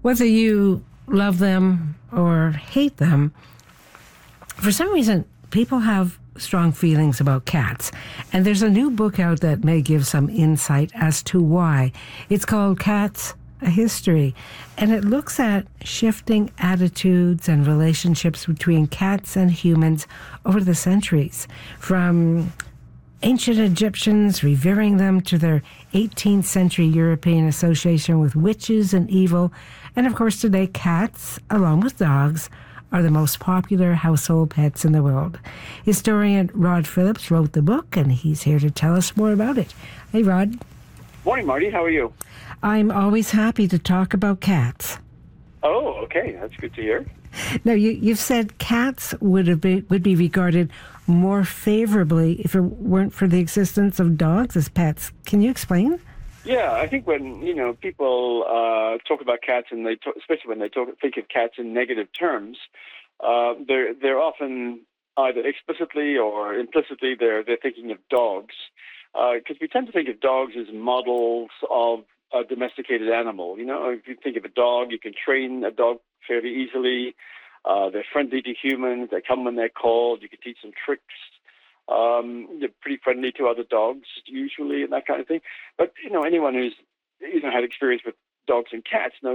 Whether you love them or hate them, for some reason, people have strong feelings about cats. And there's a new book out that may give some insight as to why. It's called Cats, A History. And it looks at shifting attitudes and relationships between cats and humans over the centuries. From ancient Egyptians revering them to their 18th century European association with witches and evil. And of course today, cats, along with dogs, are the most popular household pets in the world. Historian Rod Phillips wrote the book, and he's here to tell us more about it. Hey, Rod. Morning, Marty. How are you? I'm always happy to talk about cats. Oh, okay. That's good to hear. Now, you've said cats would be regarded more favorably if it weren't for the existence of dogs as pets. Can you explain? Yeah, I think when people talk about cats, and especially when they think of cats in negative terms, they're often either explicitly or implicitly they're thinking of dogs, because we tend to think of dogs as models of a domesticated animal. If you think of a dog, you can train a dog fairly easily. They're friendly to humans. They come when they're called. You can teach them tricks. They're pretty friendly to other dogs usually, and that kind of thing. But anyone who's had experience with dogs and cats knows